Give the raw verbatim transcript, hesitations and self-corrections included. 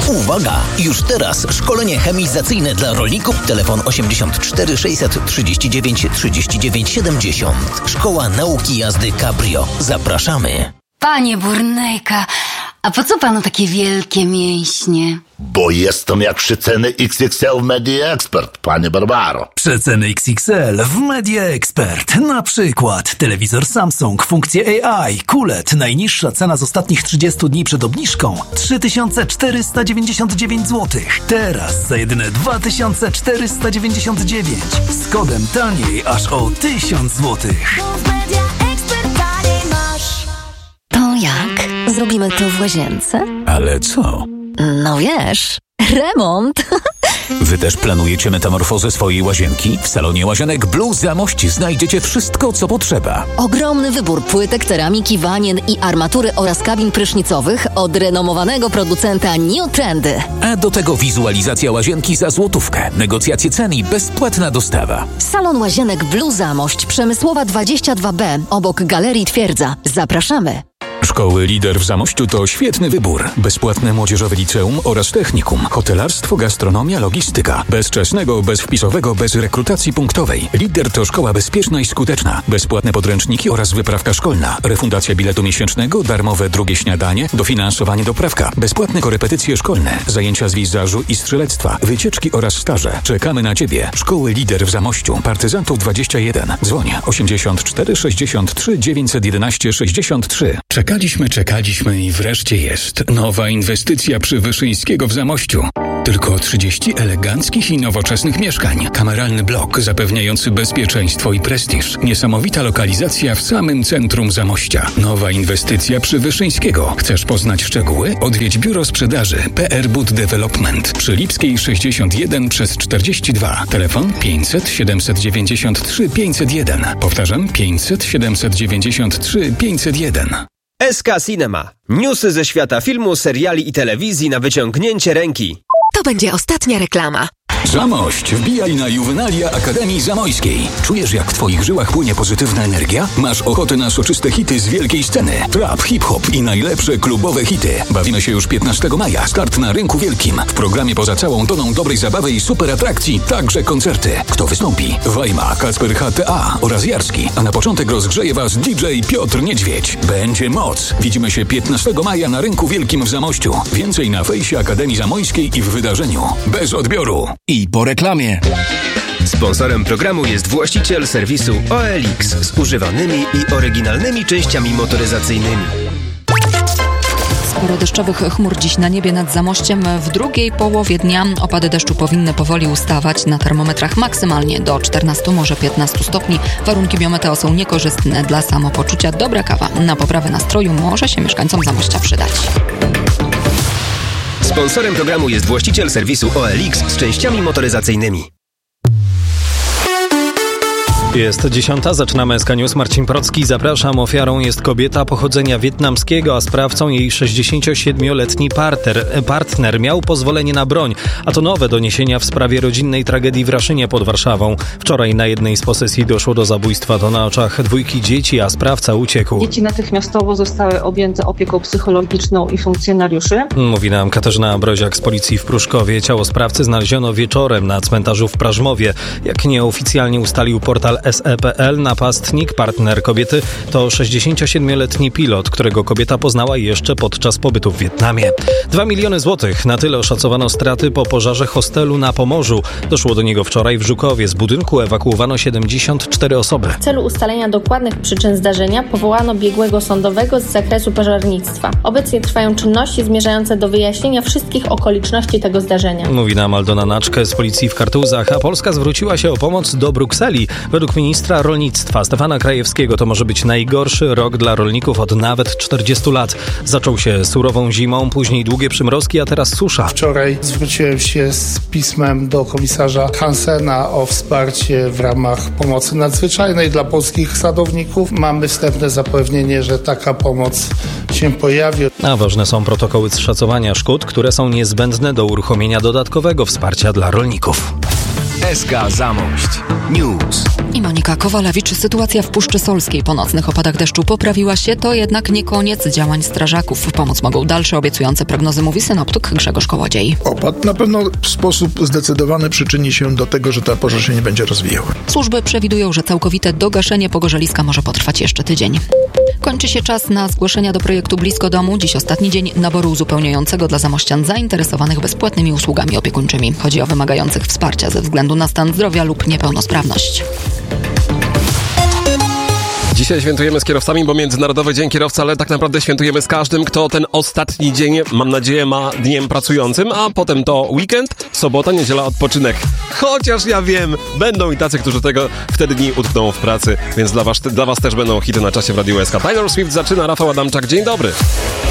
Uwaga! Już teraz szkolenie chemizacyjne dla rolników. Telefon osiemdziesiąt cztery sześćset trzydzieści dziewięć trzydzieści dziewięć siedemdziesiąt. Szkoła Nauki Jazdy Cabrio. Zapraszamy. Panie Burnejka, a po co panu takie wielkie mięśnie? Bo jestem jak przeceny X X L w Media Expert, panie Barbaro. Przeceny X X L w Media Expert. Na przykład telewizor Samsung, funkcje A I, Q L E D. Najniższa cena z ostatnich trzydziestu dni przed obniżką trzy tysiące czterysta dziewięćdziesiąt dziewięć złotych. Teraz za jedyne dwa tysiące czterysta dziewięćdziesiąt dziewięć. Z kodem taniej aż o tysiąc złotych. To jak? Zrobimy to w łazience? Ale co? No wiesz, remont. Wy też planujecie metamorfozę swojej łazienki? W salonie Łazienek Blue Zamość znajdziecie wszystko, co potrzeba. Ogromny wybór płytek, ceramiki, wanien i armatury oraz kabin prysznicowych od renomowanego producenta New Trendy. A do tego wizualizacja łazienki za złotówkę, negocjacje cen i bezpłatna dostawa. Salon Łazienek Blue Zamość, Przemysłowa dwadzieścia dwa B, obok Galerii Twierdza. Zapraszamy. Szkoły Lider w Zamościu to świetny wybór. Bezpłatne młodzieżowe liceum oraz technikum. Hotelarstwo, gastronomia, logistyka. Bez wczesnego, bez wpisowego, bez rekrutacji punktowej. Lider to szkoła bezpieczna i skuteczna. Bezpłatne podręczniki oraz wyprawka szkolna. Refundacja biletu miesięcznego, darmowe drugie śniadanie, dofinansowanie doprawka. Bezpłatne korepetycje szkolne. Zajęcia z wizażu i strzelectwa. Wycieczki oraz staże. Czekamy na Ciebie. Szkoły Lider w Zamościu. Partyzantów dwadzieścia jeden. Dzwoń osiemdziesiąt cztery sześćdziesiąt trzy dziewięćset jedenaście sześćdziesiąt trzy. Czekaliśmy, czekaliśmy i wreszcie jest. Nowa inwestycja przy Wyszyńskiego w Zamościu. Tylko trzydzieści eleganckich i nowoczesnych mieszkań. Kameralny blok zapewniający bezpieczeństwo i prestiż. Niesamowita lokalizacja w samym centrum Zamościa. Nowa inwestycja przy Wyszyńskiego. Chcesz poznać szczegóły? Odwiedź biuro sprzedaży P R Bud Development przy Lipskiej sześćdziesiąt jeden przez czterdzieści dwa. Telefon pięćset siedemset dziewięćdziesiąt trzy pięćset jeden. Powtarzam pięćset siedemset dziewięćdziesiąt trzy pięćset jeden. S K Cinema. Newsy ze świata filmu, seriali i telewizji na wyciągnięcie ręki. To będzie ostatnia reklama. Zamość, wbijaj na Juvenalia Akademii Zamojskiej. Czujesz, jak w twoich żyłach płynie pozytywna energia? Masz ochotę na soczyste hity z wielkiej sceny? Trap, hip-hop i najlepsze klubowe hity. Bawimy się już piętnastego maja. Start na Rynku Wielkim. W programie poza całą toną dobrej zabawy i super atrakcji także koncerty. Kto wystąpi? Wajma, Kacper H T A oraz Jarski. A na początek rozgrzeje was D J Piotr Niedźwiedź. Będzie moc. Widzimy się piętnastego maja na Rynku Wielkim w Zamościu. Więcej na fejsie Akademii Zamojskiej i w wydarzeniu. Bez odbioru. I po reklamie. Sponsorem programu jest właściciel serwisu O L X z używanymi i oryginalnymi częściami motoryzacyjnymi. Sporo deszczowych chmur dziś na niebie nad Zamościem. W drugiej połowie dnia opady deszczu powinny powoli ustawać. Na termometrach maksymalnie do czternastu, może piętnastu stopni. Warunki biometeo są niekorzystne dla samopoczucia. Dobra kawa na poprawę nastroju może się mieszkańcom Zamościa przydać. Sponsorem programu jest właściciel serwisu O L X z częściami motoryzacyjnymi. Jest dziesiąta, zaczynamy S K News. Marcin Procki, zapraszam. Ofiarą jest kobieta pochodzenia wietnamskiego, a sprawcą jej sześćdziesięciosiedmioletni partner. Partner miał pozwolenie na broń, a to nowe doniesienia w sprawie rodzinnej tragedii w Raszynie pod Warszawą. Wczoraj na jednej z posesji doszło do zabójstwa. To na oczach dwójki dzieci, a sprawca uciekł. Dzieci natychmiastowo zostały objęte opieką psychologiczną i funkcjonariuszy. Mówi nam Katarzyna Broziak z policji w Pruszkowie. Ciało sprawcy znaleziono wieczorem na cmentarzu w Prażmowie. Jak nieoficjalnie ustalił portal S E P L, napastnik, partner kobiety, to sześćdziesięciosiedmioletni pilot, którego kobieta poznała jeszcze podczas pobytu w Wietnamie. Dwa miliony złotych. Na tyle oszacowano straty po pożarze hostelu na Pomorzu. Doszło do niego wczoraj w Żukowie. Z budynku ewakuowano siedemdziesiąt cztery osoby. W celu ustalenia dokładnych przyczyn zdarzenia powołano biegłego sądowego z zakresu pożarnictwa. Obecnie trwają czynności zmierzające do wyjaśnienia wszystkich okoliczności tego zdarzenia. Mówi nam Aldona Naczkę z policji w Kartuzach, a Polska zwróciła się o pomoc do Brukseli. Według ministra rolnictwa Stefana Krajewskiego to może być najgorszy rok dla rolników od nawet czterdziestu lat. Zaczął się surową zimą, później długie przymrozki, a teraz susza. Wczoraj zwróciłem się z pismem do komisarza Hansena o wsparcie w ramach pomocy nadzwyczajnej dla polskich sadowników. Mamy wstępne zapewnienie, że taka pomoc się pojawi. A ważne są protokoły szacowania szkód, które są niezbędne do uruchomienia dodatkowego wsparcia dla rolników. S K Zamość. News. I Monika Kowalewicz. Sytuacja w Puszczy Solskiej po nocnych opadach deszczu poprawiła się. To jednak nie koniec działań strażaków. Pomóc mogą dalsze obiecujące prognozy, mówi synoptyk Grzegorz Kołodziej. Opad na pewno w sposób zdecydowany przyczyni się do tego, że ta pożar się nie będzie rozwijała. Służby przewidują, że całkowite dogaszenie pogorzeliska może potrwać jeszcze tydzień. Kończy się czas na zgłoszenia do projektu Blisko Domu. Dziś ostatni dzień naboru uzupełniającego dla zamościan zainteresowanych bezpłatnymi usługami opiekuńczymi. Chodzi o wymagających wsparcia ze względu na stan zdrowia lub niepełnosprawność. Dzisiaj świętujemy z kierowcami, bo Międzynarodowy Dzień Kierowcy, ale tak naprawdę świętujemy z każdym, kto ten ostatni dzień, mam nadzieję, ma dniem pracującym, a potem to weekend, sobota, niedziela, odpoczynek. Chociaż ja wiem, będą i tacy, którzy tego wtedy dni utkną w pracy, więc dla was, dla was też będą hity na czasie w Radiu S K. Taylor Swift zaczyna, Rafał Adamczak, dzień dobry.